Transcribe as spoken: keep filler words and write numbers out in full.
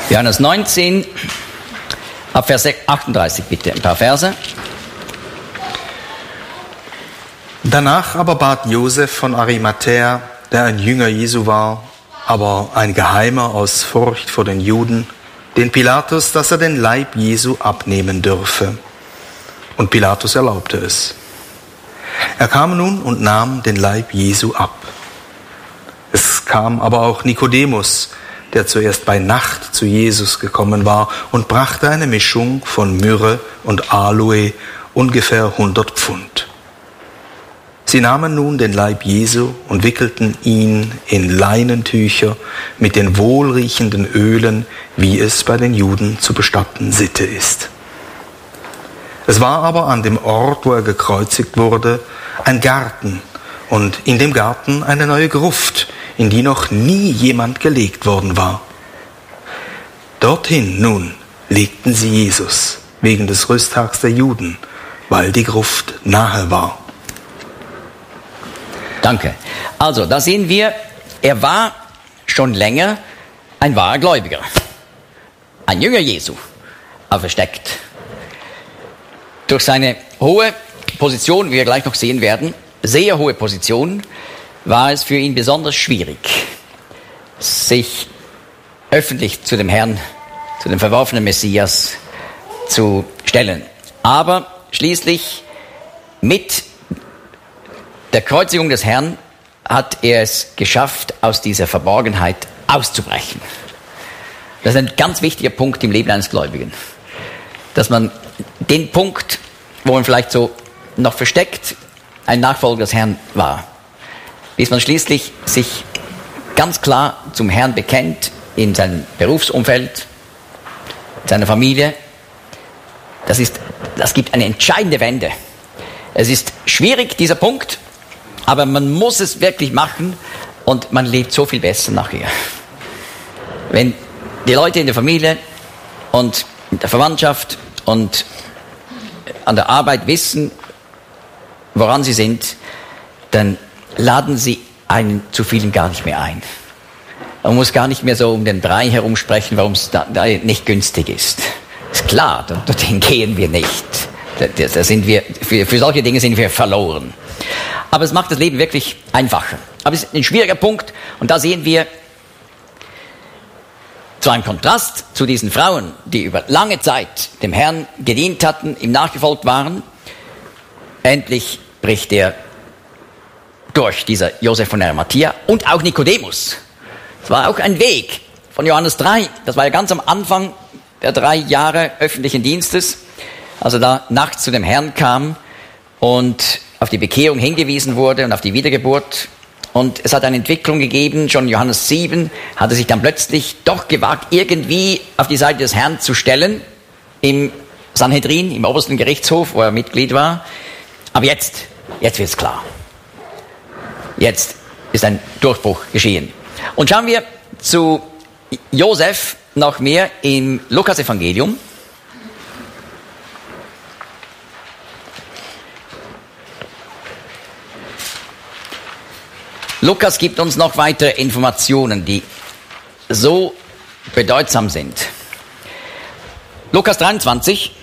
Johannes neunzehn, ab Vers achtunddreißig bitte, ein paar Verse. Danach aber bat Josef von Arimathäa, der ein Jünger Jesu war, aber ein Geheimer aus Furcht vor den Juden, den Pilatus, dass er den Leib Jesu abnehmen dürfe. Und Pilatus erlaubte es. Er kam nun und nahm den Leib Jesu ab. Es kam aber auch Nikodemus, der zuerst bei Nacht zu Jesus gekommen war und brachte eine Mischung von Myrrhe und Aloe, ungefähr hundert Pfund. Sie nahmen nun den Leib Jesu und wickelten ihn in Leinentücher mit den wohlriechenden Ölen, wie es bei den Juden zu bestatten Sitte ist. Es war aber an dem Ort, wo er gekreuzigt wurde, ein Garten und in dem Garten eine neue Gruft, in die noch nie jemand gelegt worden war. Dorthin nun legten sie Jesus wegen des Rüsttags der Juden, weil die Gruft nahe war. Danke. Also, da sehen wir, er war schon länger ein wahrer Gläubiger. Ein Jünger Jesu, aber versteckt. Durch seine hohe Position, wie wir gleich noch sehen werden, sehr hohe Position, war es für ihn besonders schwierig, sich öffentlich zu dem Herrn, zu dem verworfenen Messias zu stellen. Aber schließlich mit der Kreuzigung des Herrn hat er es geschafft, aus dieser Verborgenheit auszubrechen. Das ist ein ganz wichtiger Punkt im Leben eines Gläubigen. Dass man den Punkt, wo man vielleicht so noch versteckt ein Nachfolger des Herrn war, bis man schließlich sich ganz klar zum Herrn bekennt, in seinem Berufsumfeld, in seiner Familie. Das ist, das gibt eine entscheidende Wende. Es ist schwierig, dieser Punkt, aber man muss es wirklich machen und man lebt so viel besser nachher. Wenn die Leute in der Familie und in der Verwandtschaft und an der Arbeit wissen, woran sie sind, dann laden sie einen zu vielen gar nicht mehr ein. Man muss gar nicht mehr so um den Brei herumsprechen, warum es da, da nicht günstig ist. Ist klar, dorthin gehen wir nicht. Da, da sind wir, für, für solche Dinge sind wir verloren. Aber es macht das Leben wirklich einfacher. Aber es ist ein schwieriger Punkt und da sehen wir zu einem Kontrast zu diesen Frauen, die über lange Zeit dem Herrn gedient hatten, ihm nachgefolgt waren. Endlich bricht er durch, dieser Josef von Arimathäa und auch Nikodemus. Es war auch ein Weg von Johannes drei. Das war ja ganz am Anfang der drei Jahre öffentlichen Dienstes, als er da nachts zu dem Herrn kam und auf die Bekehrung hingewiesen wurde und auf die Wiedergeburt. Und es hat eine Entwicklung gegeben, schon Johannes sieben hat er sich dann plötzlich doch gewagt, irgendwie auf die Seite des Herrn zu stellen, im Sanhedrin, im obersten Gerichtshof, wo er Mitglied war. Aber jetzt, jetzt wird es klar. Jetzt ist ein Durchbruch geschehen. Und schauen wir zu Josef noch mehr im Lukas-Evangelium. Lukas gibt uns noch weitere Informationen, die so bedeutsam sind. Lukas dreiundzwanzig,